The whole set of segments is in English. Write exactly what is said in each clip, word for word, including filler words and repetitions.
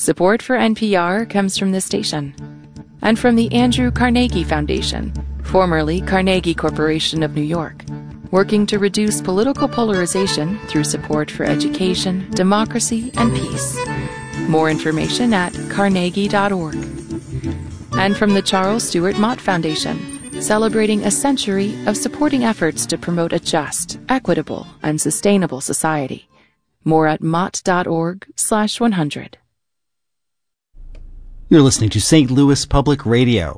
Support for N P R comes from this station and from the Andrew Carnegie Foundation, formerly Carnegie Corporation of New York, working to reduce political polarization through support for education, democracy, and peace. More information at carnegie dot org. And from the Charles Stewart Mott Foundation, celebrating a century of supporting efforts to promote a just, equitable, and sustainable society. More at mott dot org slash one hundred. You're listening to Saint Louis Public Radio.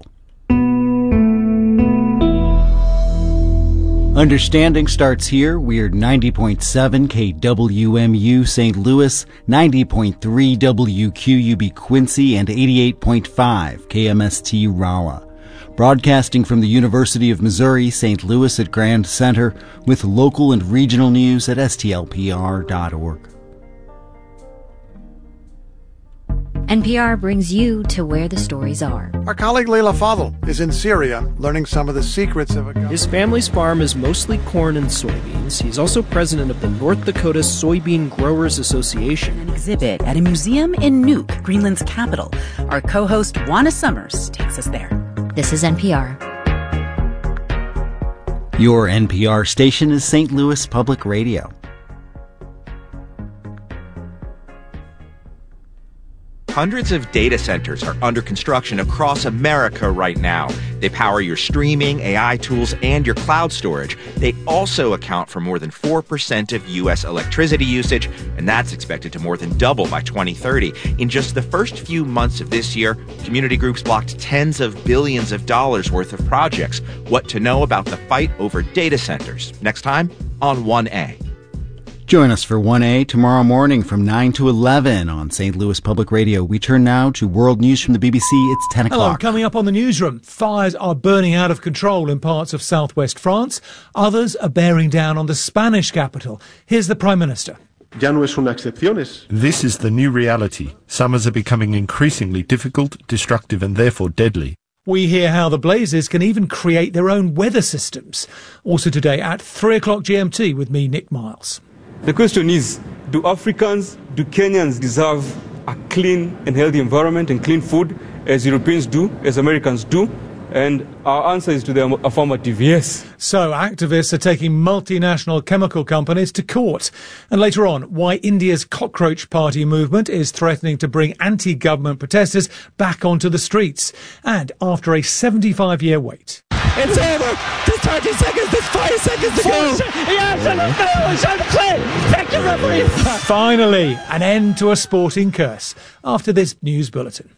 Understanding starts here. We're ninety point seven K W M U Saint Louis, ninety point three W Q U B Quincy, and eighty-eight point five K M S T Rolla. Broadcasting from the University of Missouri, Saint Louis at Grand Center, with local and regional news at S T L P R dot org. N P R brings you to where the stories are. Our colleague Leila Fadel is in Syria learning some of the secrets of a... His family's farm is mostly corn and soybeans. He's also president of the North Dakota Soybean Growers Association. An exhibit at a museum in Nuuk, Greenland's capital. Our co-host Juana Summers takes us there. This is N P R. Your N P R station is Saint Louis Public Radio. Hundreds of data centers are under construction across America right now. They power your streaming, A I tools, and your cloud storage. They also account for more than four percent of U S electricity usage, and that's expected to more than double by twenty thirty. In just the first few months of this year, community groups blocked tens of billions of dollars worth of projects. What to know about the fight over data centers. Next time on one A. Join us for one A tomorrow morning from nine to eleven on Saint Louis Public Radio. We turn now to world news from the B B C. It's ten o'clock. Hello, coming up on the newsroom. Fires are burning out of control in parts of southwest France. Others are bearing down on the Spanish capital. Here's the Prime Minister. This is the new reality. Summers are becoming increasingly difficult, destructive and therefore deadly. We hear how the blazes can even create their own weather systems. Also today at three o'clock G M T with me, Nick Miles. The question is, do Africans, do Kenyans deserve a clean and healthy environment and clean food as Europeans do, as Americans do? And our answer is to the affirmative, yes. So activists are taking multinational chemical companies to court. And later on, why India's Cockroach Party movement is threatening to bring anti-government protesters back onto the streets. And after a seventy-five-year wait. It's over. There's thirty seconds. There's five seconds to go. Thank you, referee. Finally, an end to a sporting curse after this news bulletin.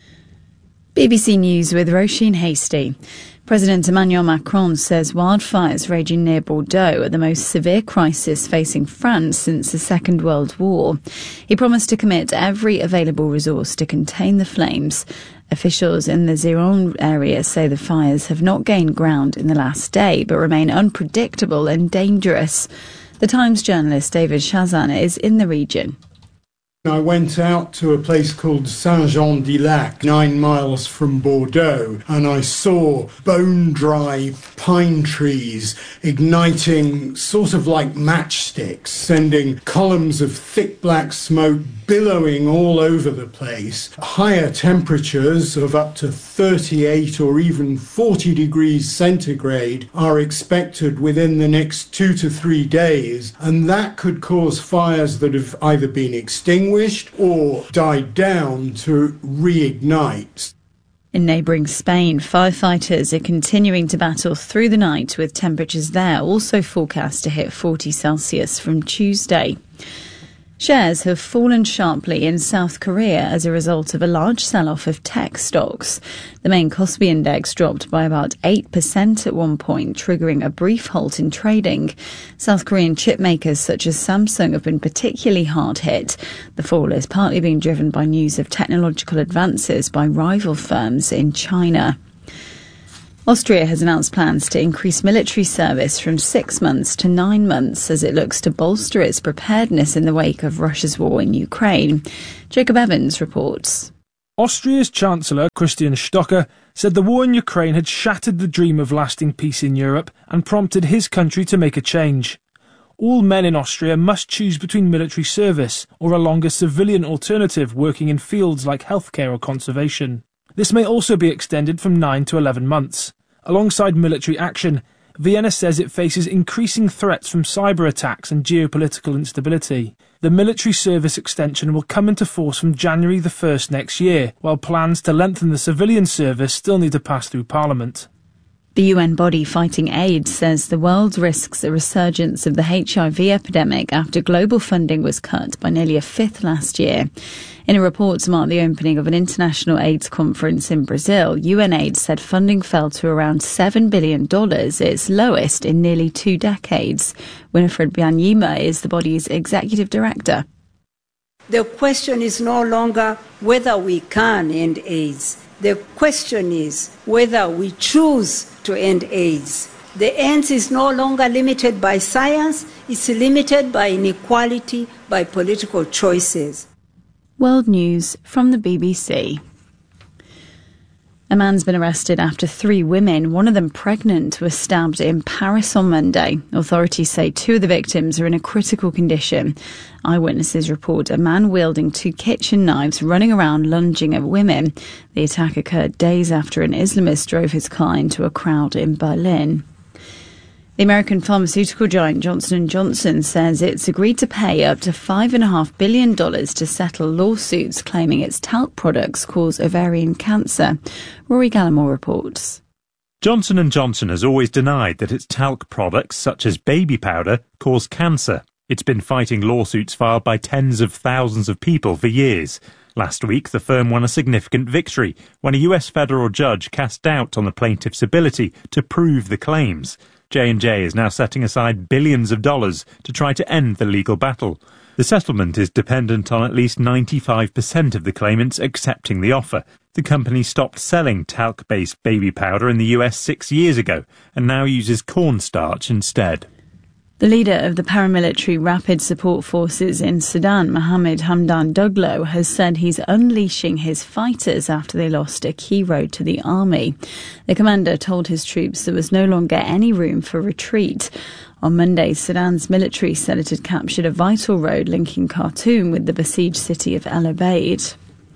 B B C News with Roisin Hastie. President Emmanuel Macron says wildfires raging near Bordeaux are the most severe crisis facing France since the Second World War. He promised to commit every available resource to contain the flames. Officials in the Gironde area say the fires have not gained ground in the last day, but remain unpredictable and dangerous. The Times journalist David Chazan is in the region. I went out to a place called Saint-Jean-du-Lac, nine miles from Bordeaux, and I saw bone-dry pine trees igniting sort of like matchsticks, sending columns of thick black smoke billowing all over the place. Higher temperatures of up to thirty-eight or even forty degrees centigrade are expected within the next two to three days, and that could cause fires that have either been extinguished or died down to reignite. In neighbouring Spain, firefighters are continuing to battle through the night, with temperatures there also forecast to hit forty Celsius from Tuesday. Shares have fallen sharply in South Korea as a result of a large sell-off of tech stocks. The main Kospi index dropped by about eight percent at one point, triggering a brief halt in trading. South Korean chip makers such as Samsung have been particularly hard hit. The fall is partly being driven by news of technological advances by rival firms in China. Austria has announced plans to increase military service from six months to nine months as it looks to bolster its preparedness in the wake of Russia's war in Ukraine. Jacob Evans reports. Austria's Chancellor Christian Stocker said the war in Ukraine had shattered the dream of lasting peace in Europe and prompted his country to make a change. all men in Austria must choose between military service or a longer civilian alternative working in fields like healthcare or conservation. This may also be extended from nine to eleven months. Alongside military action, Vienna says it faces increasing threats from cyber attacks and geopolitical instability. The military service extension will come into force from January the first next year, while plans to lengthen the civilian service still need to pass through Parliament. The U N body fighting AIDS says the world risks a resurgence of the H I V epidemic after global funding was cut by nearly a fifth last year. In a report to mark the opening of an international AIDS conference in Brazil, UNAIDS said funding fell to around seven billion dollars, its lowest in nearly two decades. Winifred Byanyima is the body's executive director. The question is no longer whether we can end AIDS. The question is whether we choose to end AIDS. The end is no longer limited by science, it's limited by inequality, by political choices. World News from the B B C. A man's been arrested after three women, one of them pregnant, were stabbed in Paris on Monday. Authorities say two of the victims are in a critical condition. Eyewitnesses report a man wielding two kitchen knives running around lunging at women. The attack occurred days after an Islamist drove his car into a crowd in Berlin. The American pharmaceutical giant Johnson and Johnson says it's agreed to pay up to five point five billion dollars to settle lawsuits claiming its talc products cause ovarian cancer. Rory Gallimore reports. Johnson and Johnson has always denied that its talc products, such as baby powder, cause cancer. It's been fighting lawsuits filed by tens of thousands of people for years. Last week, the firm won a significant victory when a U S federal judge cast doubt on the plaintiff's ability to prove the claims. J and J is now setting aside billions of dollars to try to end the legal battle. The settlement is dependent on at least ninety-five percent of the claimants accepting the offer. The company stopped selling talc-based baby powder in the U S six years ago and now uses cornstarch instead. The leader of the paramilitary Rapid Support Forces in Sudan, Mohammed Hamdan Daglo, has said he's unleashing his fighters after they lost a key road to the army. The commander told his troops there was no longer any room for retreat. On Monday, Sudan's military said it had captured a vital road linking Khartoum with the besieged city of El Obeid.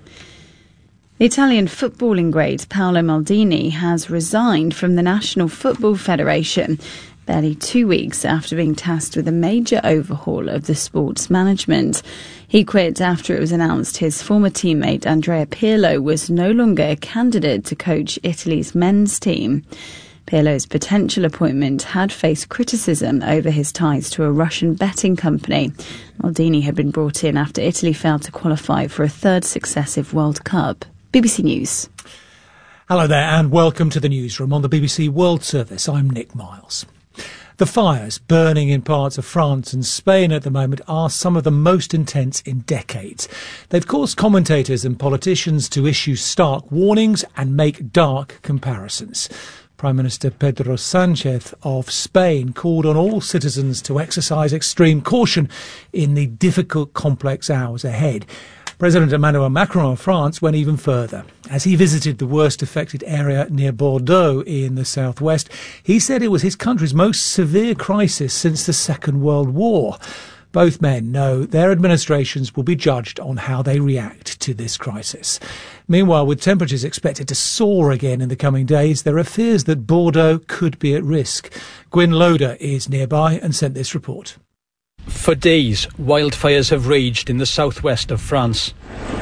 The Italian footballing great Paolo Maldini has resigned from the National Football Federation, barely two weeks after being tasked with a major overhaul of the sport's management. He quit after it was announced his former teammate Andrea Pirlo was no longer a candidate to coach Italy's men's team. Pirlo's potential appointment had faced criticism over his ties to a Russian betting company. Maldini had been brought in after Italy failed to qualify for a third successive World Cup. B B C News. Hello there and welcome to the newsroom on the B B C World Service. I'm Nick Miles. The fires burning in parts of France and Spain at the moment are some of the most intense in decades. They've caused commentators and politicians to issue stark warnings and make dark comparisons. Prime Minister Pedro Sánchez of Spain called on all citizens to exercise extreme caution in the difficult, complex hours ahead. President Emmanuel Macron of France went even further. As he visited the worst affected area near Bordeaux in the southwest, he said it was his country's most severe crisis since the Second World War. Both men know their administrations will be judged on how they react to this crisis. Meanwhile, with temperatures expected to soar again in the coming days, there are fears that Bordeaux could be at risk. Gwyn Loader is nearby and sent this report. For days, wildfires have raged in the southwest of France.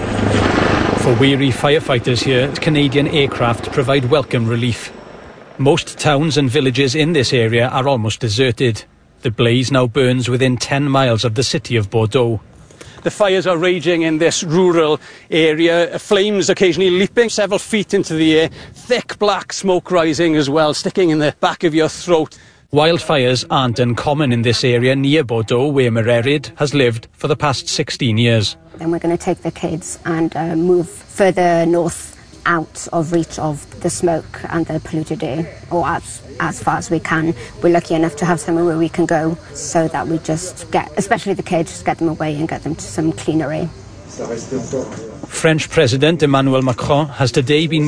For weary firefighters here, Canadian aircraft provide welcome relief. Most towns and villages in this area are almost deserted. The blaze now burns within ten miles of the city of Bordeaux. The fires are raging in this rural area, flames occasionally leaping several feet into the air, thick black smoke rising as well, sticking in the back of your throat. Wildfires aren't uncommon in this area near Bordeaux, where Mererid has lived for the past sixteen years. Then we're going to take the kids and uh, move further north out of reach of the smoke and the polluted air, or as, as far as we can. We're lucky enough to have somewhere where we can go so that we just get, especially the kids, just get them away and get them to some cleaner air. French President Emmanuel Macron has today been